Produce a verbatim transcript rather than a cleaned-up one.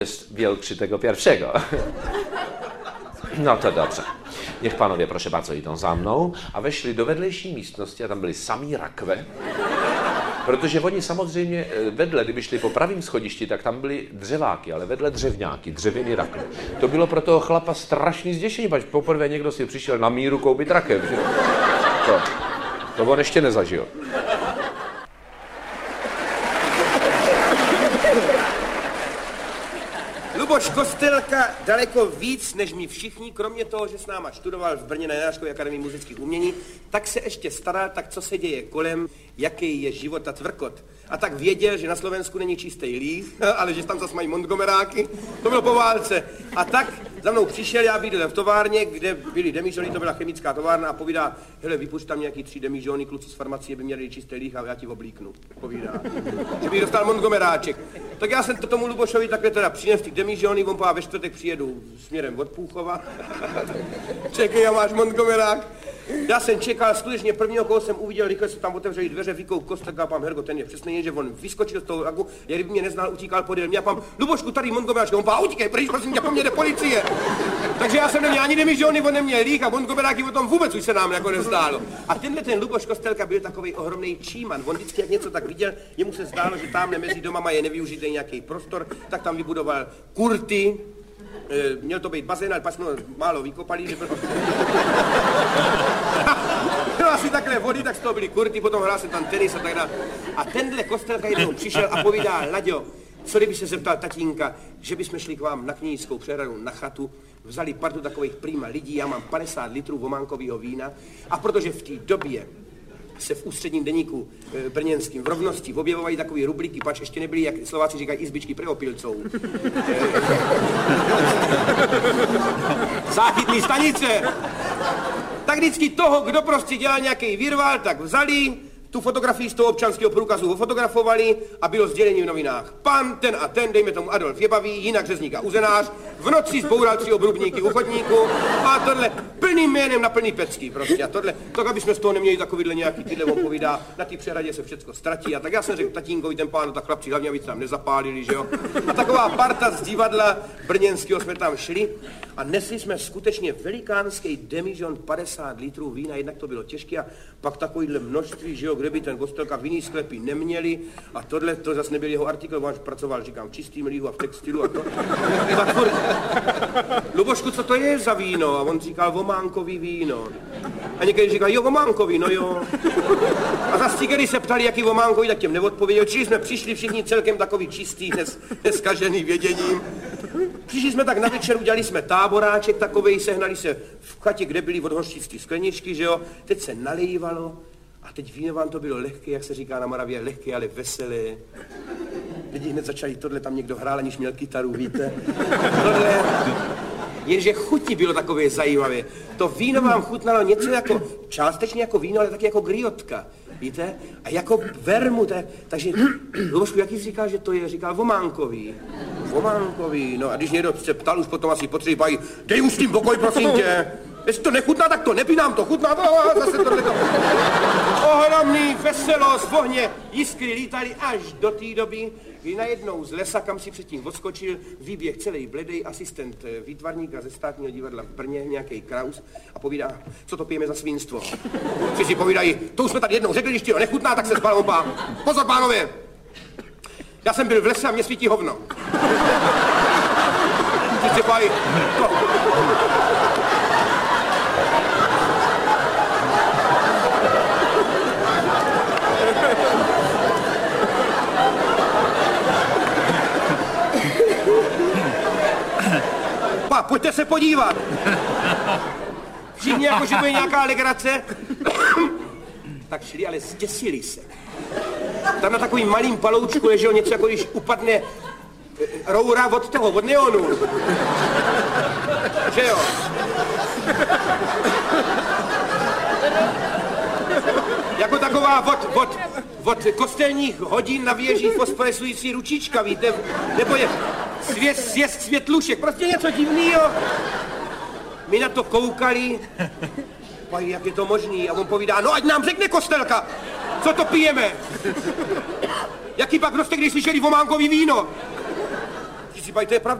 jest wielkszy tego pierwszego. No to dobrze. Niech panowie, proszę bardzo, idą za mną, a weszli do vedlejší místnosti a tam byli sami rakve. Protože oni samozřejmě vedle, kdyby šli po pravým schodišti, tak tam byly dřeváky, ale vedle dřevňáky, dřevěný rakve. To bylo pro toho chlapa strašný zděšení, pač poprvé někdo si přišel na míru koupit rakev. Že? To, to on ještě nezažil. Luboš Kostelka daleko víc než my všichni, kromě toho, že s náma študoval v Brně na Janáčkově akademii muzických umění, tak se ještě staral, tak co se děje kolem, jaký je život a tvrkot. A tak věděl, že na Slovensku není čistý líh, ale že tam zase mají Montgomeráky, to bylo po válce. A tak za mnou přišel, já bydlel v továrně, kde byly demižony, to byla chemická továrna a povídá, hele, vypušť tam nějaký tři demižony, kluci z farmacie by měli čistý líh a já ti oblíknu, povídá. Že bych dostal Montgomeráček. Tak já jsem to tomu Lubošovi takhle teda přinesl ty demižony, on pová, ve čtvrtek přijedu směrem od Půchova. Čekej, já máš Montgomerák. Já jsem čekal, skutečně prvního, koho jsem uviděl, rychle se tam otevřeli dveře, vykou Kostelka a pám, Hergo, ten je přesně, že on vyskočil z toho lagu, jak kdyby mě neznal, utíkal podél mě a pám, Lubošku, tady Montgomeráček, on pám, utíkej, pryč, prosím tě, po mně jde policie. Takže já jsem neměl ani demižony, on neměl líh a Montgomeráky o tom vůbec už se nám jako nezdálo. A tenhle ten Luboš Kostelka byl takový ohromný číman, on vždycky jak něco tak viděl, jemu se zdálo, že tamhle mezi domama je nevyužitý nějaký prostor, tak tam vybudoval kurty. Měl to být bazén, ale pak jsme málo vykopali, že bylo... Bylo asi takhle vody, tak z toho byly kurty, potom hrál se tam tenis a tak dále. A tenhle Kostelka jednou přišel a povídá, Laďo, co kdyby se zeptal tatínka, že bychom šli k vám na Knížskou přehradu na chatu, vzali partu takových prýma lidí, já mám padesát litrů vománkového vína a protože v té době se v ústředním deníku e, brněnským v Rovnosti objevovají takové rubriky, pač ještě nebyly, jak Slováci říkají, izbičky pre opilcou. Záchytný stanice. Tak vždycky toho, kdo prostě dělal nějaký virvál, tak vzali, tu fotografii z toho občanského průkazu fotografovali a bylo sdělení v novinách. Pan ten a ten, dejme tomu Adolf Jebavý, jinak řezník a uzenář, v noci zboural tři obrubníky u chodníku a tohle plným jménem na plný pecky prostě. A tohle, tak aby jsme z toho neměli takovýhle nějaký, tyhle on povídá, na té přehradě se všecko ztratí. A tak já jsem řekl tatínkovi, ten pán, tak chlapci hlavně, aby tam nezapálili, že jo. A taková parta z divadla brněnského jsme tam šli a nesli jsme skutečně velikánský demižon padesát litrů vína, jednak to bylo těžké a pak takovýhle množství, že jo, kde by ten Kostelka v jiný sklepy neměli a tohle, to zase nebyl jeho artikl, on pracoval, říkám, v čistým líhu a v textilu a to. Tak furt, Lubošku, co to je za víno? A on říkal, vománkový víno. A někdy říkal, jo, vománkový, no jo. A zase když se ptali, jaký vománkový, tak těm neodpověděl. Čili jsme přišli všichni celkem takový čistý, nes, neskažený věděním. Přišli jsme tak na večer, udělali jsme táboráček takovej, sehnali se v chatě, kde byly od hořčický skleničky, že jo. Teď se nalejvalo a teď víno vám to bylo lehké, jak se říká na Moravě, lehké, ale veselé. Lidi hned začali, tohle tam někdo hrál, aniž měl kytaru, víte. Tohle, jenže chuti bylo takové zajímavé. To víno vám chutnalo něco jako, částečně jako víno, ale taky jako griotka, víte? A jako vermut, takže Lubošku, jaký jsi říkal, že to je? Říkal vománkový. Vománkový, no a když někdo se ptal, už potom asi potřebují, dej už s tím pokoj, prosím tě. Jestli to nechutná, tak to nepí nám to chutná, to, zase tohle to. Ohromný veselost v ohně, jiskry lítaly až do té doby, kdy najednou z lesa, kam si předtím odskočil, výběh celý bledej asistent výtvarníka ze státního divadla v Brně, nějaký Kraus, a povídá, co to pijeme za svinstvo. Všichni si povídají, to už jsme tady jednou řekli, když ti to nechutná, tak se spal pán. Pozor, pánové, já jsem byl v lese a mě svítí hovno. Všichni si to. Pa, pojďte se podívat. Všichni jako, že bude nějaká legrace. Tak šli, ale zděsili se. Tam na takovým malým paloučku leželo něco, jako když upadne roura od toho, od neonu. Že jo? Jako taková od, od, od kostelních hodin na věži fosforescující ručička, víte? Nebo je svět, svěst světlušek, prostě něco divného. My na to koukali, pají, jak je to možný, a on povídá, no ať nám řekne Kostelka, co to pijeme. Jaký pak prostě, když slyšeli vománkový víno? případě, to je pravda.